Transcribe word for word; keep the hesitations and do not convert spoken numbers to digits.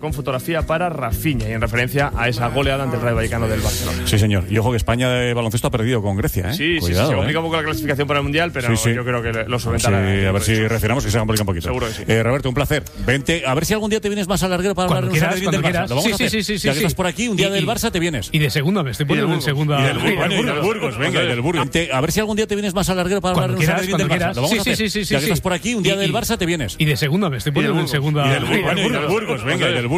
con fotografía para Rafinha y en referencia a esa goleada ante el Rayo Vallecano del Barcelona. Sí, señor. Y ojo que España de baloncesto ha perdido con Grecia, ¿eh? Sí, Cuidado, sí, se ¿eh? complica un poco la clasificación para el Mundial, pero sí, sí. yo creo que lo Sí, solventará. a ver si reaccionamos, que se complica un poquito. Seguro que sí. Eh, Roberto, un placer. Vente, a ver si algún día te vienes más al larguero para Cuando hablar quieras, del cuando Barça. quieras. Lo vamos Sí, a hacer. sí, sí, sí, ya que sí. estás por aquí, un día Y- del y- Barça te vienes. Y de segunda, me estoy poniendo en segunda. Y del Burgos, Bueno, y del Burgos, venga, y del Burgos. Vente, a ver si algún día te vienes más al larguero para Cuando hablar quieras, del cuando Barça. quieras. Lo vamos a Sí, hacer. sí, sí, sí, Ya que sí. estás por aquí, un día Y- del y- Barça te vienes. Y de segunda, me estoy poniendo en segunda. Y del Burgos, Bueno, y y del del Burgos, venga, y del Burgos.